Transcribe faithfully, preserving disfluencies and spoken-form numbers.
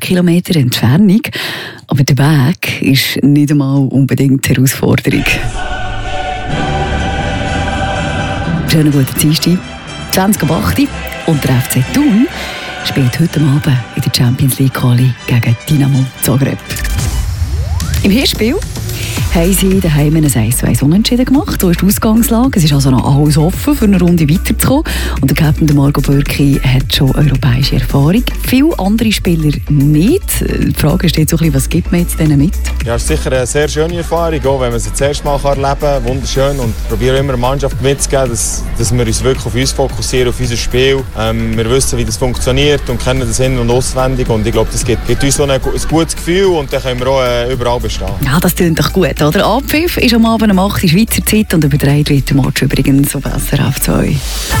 Kilometer Entfernung. Aber der Weg ist nicht einmal unbedingt die Herausforderung. Schönen guten Dienstag. zwanzig Uhr acht und der F C Thun spielt heute Abend in der Champions League Quali gegen Dinamo Zagreb. Im Hinspiel haben sie daheim ein eins zu eins Unentschieden gemacht. So ist die Ausgangslage. Es ist also noch alles offen, für eine Runde weiterzukommen. Und der Captain Marco Bürki hat schon europäische Erfahrung. Viele andere Spieler nicht. Die Frage steht so ein bisschen, was gibt man jetzt denen mit? Ja, es ist sicher eine sehr schöne Erfahrung, auch wenn man sie das erste Mal erleben kann. Wunderschön. Und probiere immer der Mannschaft mitzugeben, dass, dass wir uns wirklich auf uns fokussieren, auf unser Spiel. Ähm, wir wissen, wie das funktioniert und kennen das in- und auswendig. Und ich glaube, das gibt, gibt uns so ein, ein gutes Gefühl und dann können wir auch äh, überall bestehen. Ja, das klingt doch gut. Der Abpfiff ist am Abend um acht Uhr Schweizer Zeit und übertragen wird der Match übrigens auf S R F zwei.